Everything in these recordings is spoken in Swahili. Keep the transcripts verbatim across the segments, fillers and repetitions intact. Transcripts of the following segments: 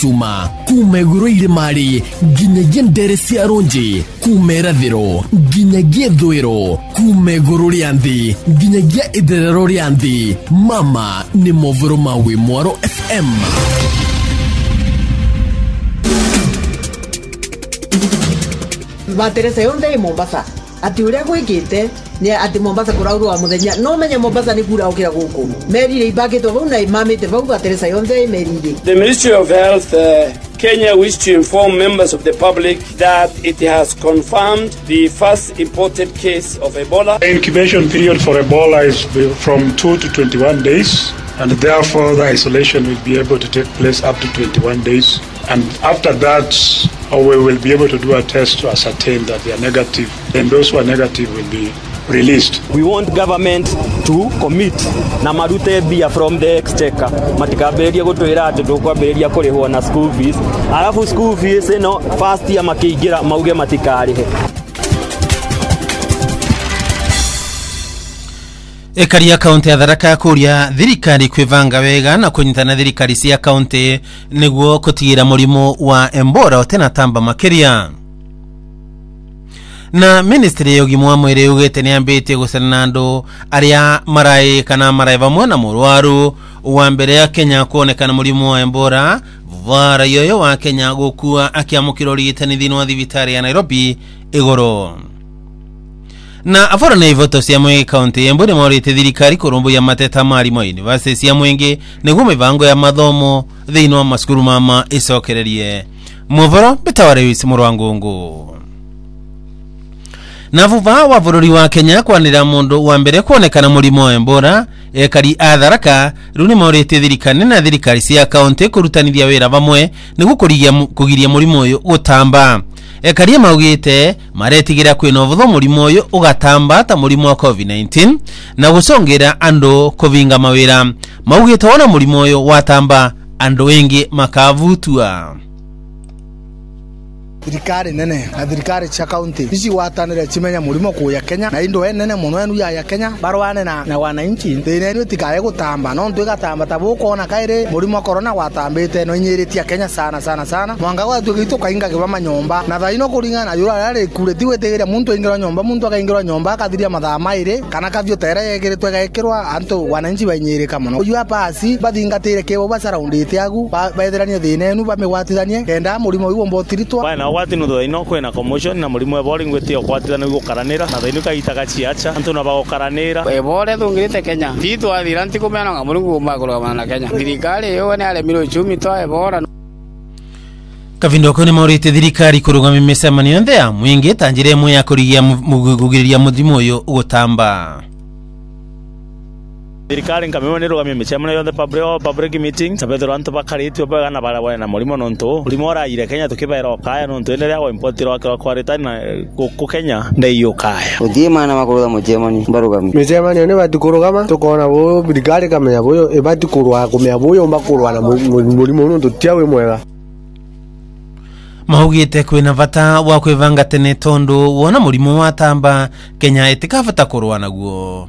cuma kumeguro ire mari ginyagia ndere cia ronji kumerathiro ginyagia thwiro kumeguro ria nthi ginyagia itherero ria nthi. Mama ni movoro mawe Mwaro F M. Bateresa yonde Mombasa ati uria gwikite ni ati Mombasa kurauru wa muthenya no menye Mombasa ni kura ukira guku meri ri bagito bau na imamite bau Bateresa yonde meri. The Ministry of Health uh, Kenya wish to inform members of the public that it has confirmed the first imported case of Ebola. The incubation period for Ebola is from two to twenty-one days, and therefore the isolation will be able to take place up to twenty-one days. And after that, we will be able to do a test to ascertain that they are negative. And those who are negative will be released. We want government to commit na marute bia from the exchequer matikaberia gutwira ati tukwaberia kurihwo na school fees alafu school fees no first year makiingira mauge matikarihe. Ekari ya kaunti ya Tharaka kuria thirikari kwivanga wega na kunyitana thirikari cia kaunti niguo kutigira murimo wa Ebola otena tamba makiria. Na ministry ya ugima wa mwiri ugite ni ambitie gucana na andu aria marai kana marai vamwe na murwaru wa mbere ya Kenya kuonekana murimo wa Ebola. Vara yoyo wa Kenya gukua akiamukira urigitani thini wa thibitari ya Nairobi igoro. Na afora na ivoto cia Mwingi County embure morite thirikari kurumbu ya mateta mari mo university cia Mwingi niguo mivango ya mathomo thiini wa masukuru mama icokererie. Muvoro bitaware wisi murwangungu. Na vuva wa bururi wa Kenya kwanira mundu wa mbere kuonekana murimo wa Ebola ekari a Tharaka runi morite thirikari na thirikari cia county kurutanithia wira vamwe niguo kugiria murimo uyu gutamba. Ekari maugite maretigira kwina ovutho murimo uyu ugatamba ta murimo wa COVID nineteen na gusongera andu kuvinga mawira. Maugite ona murimo uyu watamba andu wengi makavutua. Thirikari nene na thirikari cia county ici watanire chimenya murimo kuya Kenya na indo nene muno enu ya Kenya barwane na na wananchi thine ni tikaye gutamba no ntwe gatamba tabuko ona kaire murimo corona watambite no nyiritia Kenya sana sana sana mwanga wa twigito kainga kibama nyomba na thaino kuringa na yura rari kureti wetegira muntu ingira nyomba muntu akaingira nyomba akathiria mathaa maire kana kavyo tera yegiritwe gaikirwa antu wananchi banyirika muno uyu hapa asi bathingatire kebo basaraundite agu baitherania thine enu bamegwatithanie kenda murimo uyu mbotiritwa wati no thaino kwena commotion na murimo Ebola ngwete okwatithana gukaranira na thaino kaitaga ciacha antu na bagokaranira Ebola thungirite Kenya titu athira ntikumena nga murungu magurugana na Kenya thirikari yo ne ale miro chumi to Ebola. Kavindoko ni morite thirikari kurugama mimesemania nthe ya Mwingi tanjire mwe ya kurigia mugugiriria muthimo uyu gutamba. Thirikari nkamwe rugami michemana yothe public public meeting sabetho antu bakariti bwa na bara na murimo nonto murimo ora ire Kenya tukibera kaya nonto endelea wa import ro kwa retana ku Kenya ndaiyo kaya udima na makuruga muchemani barugami michemani ne batikurugama tukona bo thirikari kamenya boyo ebatikurwa kumya boyo mbakurwa na murimo nonto tiawe mwega. Mahugite kwina vata wa kwivanga tene tondu wona murimo watamba Kenya itikavata kurwa naguo.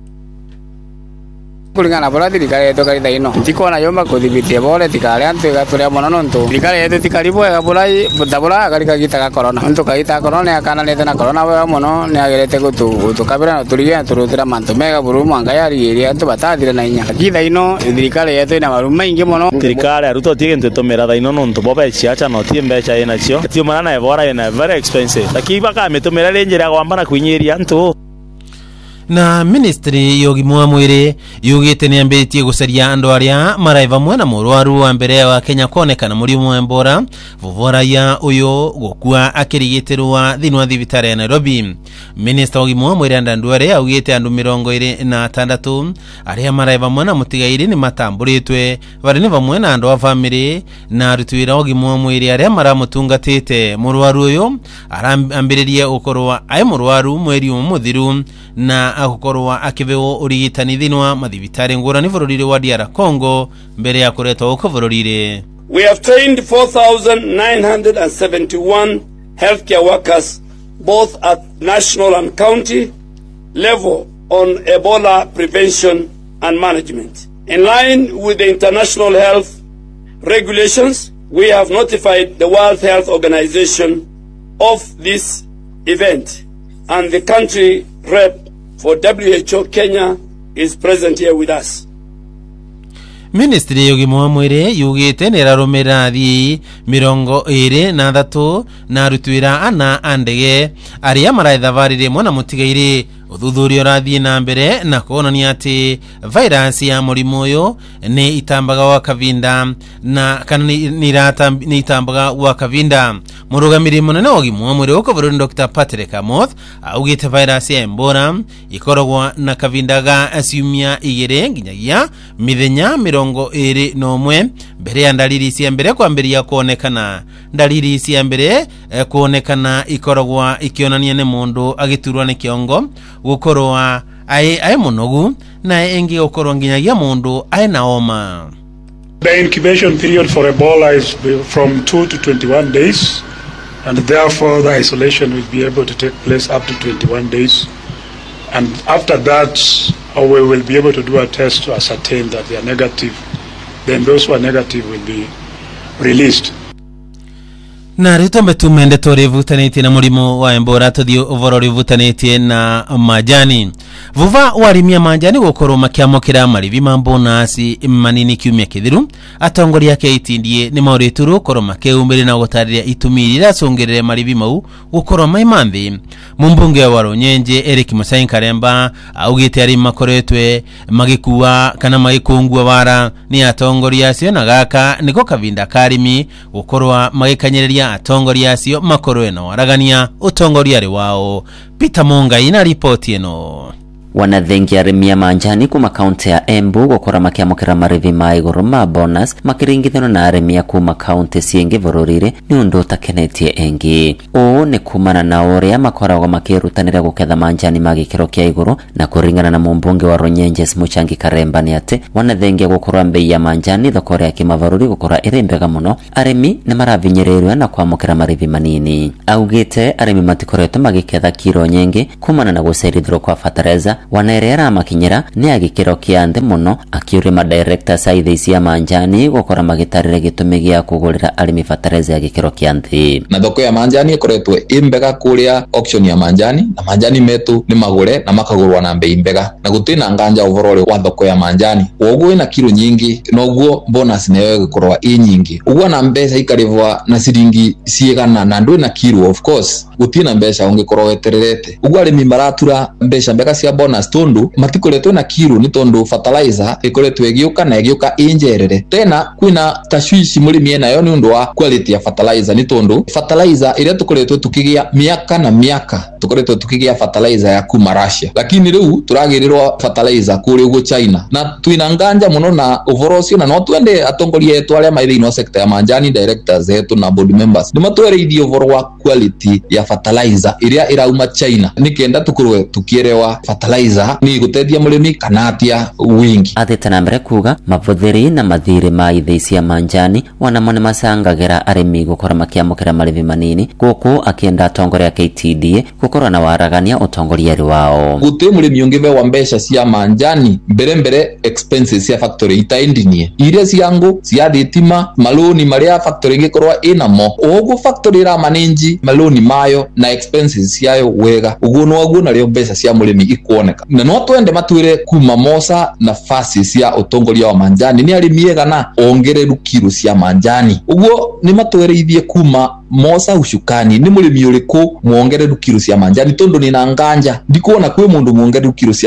Kulingana bola thirikari yetu kari thaino tikona yomba kudhibitia bole tikari antu gaturia mono nonto thirikari yetu tikaribo ya bola bola kari kagita corona antu kagita corona akana nete na corona wa mono ne agerete gutu gutu kabira no turiye turutira mantu mega buru mwanga yari iri antu batathire na inya kitha ino thirikari yetu ina maru maingi mono thirikari aruto tigente tomera thaino nonto boba chiacha no tiembe cha ina cio tio marana Ebola ina very expensive lakini baka metomera lenjera kwambana kwinyiria antu. Na ministry yogima wa mwiri yugite ni ambitie gucaria andu aria marai vamwe na murwaru wa mbere wa Kenya kuonekana murimo wa Ebola vuvora ya uyu gukua akirigitirwa thini wa thibitari ya Nairobi. Minister yogima wa mwiri Ndandware augite andu mirongo iri na tandatu aria marai vamwe na mutigairi ni matamburitwe bari ni vamwe na andu a family na arutwira yogima wa mwiri aria maramutungatite murwaru uyu arambiririe ukorwa ai murwaru mweri umuthiru na agukorwa akivewo urigitani thini wa mathibitari ngurani vururire wa D R Congo mbere ya kuretwa uko vururire. We have trained four thousand nine hundred seventy-one healthcare workers both at national and county level on Ebola prevention and management. In line with the international health regulations, we have notified the World Health Organization of this event, and the country rep for W H O Kenya is present here with us. Ministry y'ugima wa mwiri yugite nirarumira thi mirongo iri na thatu na rutwira ana andege aria maraithavarire mwana mutigaire uthuthuria rathi na mbere na kuonania ati virus ya murimu uyu ni itambaga wa kavinda na kana ni rata ni itambaga wa kavinda. Murugamiri munene wa ugima wa mwiri uko Bururi Doctor Patrick Amoth augite virus ya Ebola ikoragwa na kavinda ga asiumia igire nginyagia mithenya mirongo iri na umwe mbere ya ndaliri cia mbere kwambiria kuonekana. Ndaliri cia mbere eh, kuonekana ikoragwa ikionania ni mundu agiturwa ni kiongo, gukorwa ai ai munogu na engi gukorwa nginyagia mundu ai na homa. The incubation period for Ebola is from two to twenty-one days, and therefore the isolation will be able to take place up to twenty-one days. And after that, we will be able to do a test to ascertain that they are negative. Then those who are negative will be released. Na rito mbetumende tori vutanĩtie na mũrimũ wa Ebola tuthio overall vutanĩtie na majani. Vuva warimia majani gukorwo makiamukira marivi ma bonus manini kiumia kithiru. Atongoria K T D A ni maurituru korwo makeumire na gutariria itumi rira cungirire marivi mau gukorwo mai manthi. Mumbunge wa Runyenje Eric Musain Karemba augite ari makoretwe magikuwa kana magikungwa wara ni atongoria acio na gaka niko kavinda karimi gukorwa magikanyereria atongoria acio makorwe na waragania utongoria ri wao. Peter Mungai na ripoti eno. Wanathengi arĩmi manjani kuma kaunti ya Embu gukora makiamukira marivi ma iguru ma bonus makiringithano na arĩmi kuma kaunti ciengi bururire ni undu utakenetie engi. O ni kumana na uria makoragwo makirutanira guketha manjani magikiro kia iguru na kuringana na mumbunge wa Runyenje Muchangi Karemba ni ati wanathengi gukora mbei ya manjani thokore ya kimavaruri gukora iri mbega muno. Arĩmi ni maravinyereirwe na kwamukira marivi manini. Augite arĩmi matikoretwo magiketha kiro nyingi kumana na gucerithirwo kwa fertilizer. Wanaerera makinyira ni agikiro kia nthi muno, akiuri ma directors a ithi cia manjani gukora magitarire gitumi gia kugurira arimi fertilizer ya gikiro kia nthi. Na thoko ya manjani ikoretwe imbega kuria auction ya manjani, na manjani metu ni magure na makagurwa na mbei mbega, na gutina nganja overall wa thoko ya manjani. Woguo ina kilo nyingi noguo bonus nayo gikorwa i nyingi. Ugwa na mbeca ikarivwa na siringi ciigana na ndu na kilo, of course gutina mbeca ungikorwa wetererete. Ugwa arimi maratura mbeca mbega cia bonus tondu matikoretwe na kilo ni tondu fertilizer ikoretwe egiuka na egiuka injerere. Tena kwina tashwishi murimi nayo ni undu wa quality ya fertilizer ni tondu fertilizer ile tukoretwe tukigia miaka na miaka tukoretwe tukigia fertilizer ya kuma Russia, lakini riu turagirirwa fertilizer kuri ugo China na twina nganja muno na overall na no twende atongoria etu aria maire ino sector ya manjani directors etu na board members ni matwereithi overall wa quality ya fertilizer iria irauma China nikenda tukurwe tukierewa fertilizer ni guteithia murimi kanatia wingi. Athite na mbere kuga mavuthiri na mathiri ma ithi cia manjani wanamone masangagira arimi gukora makiamukira marivi manini guku akienda atongoria K T D A gukora na waragania utongoria ri wao. Guti murimi ungive wa mbeca cia manjani mbere mbere expenses cia factory itaendinie iria ciangu cia thitima maloni maria factory ngikorwa inamo ogu factory ra manage maloni mayo na expenses ciayo wega uguo no aguo na rio mbeca cia murimi ikuoneka na no twende matwire kuma mosa na fasi cia utongoria wa manjani ni arimi egana ongereru kilo cia manjani uguo ni matwereithie kuma mosa ushukani ni murimi uriku muongereru kilo cia manjani tondu ni na nganja ndikuona kwi mundu muongereru kilo cia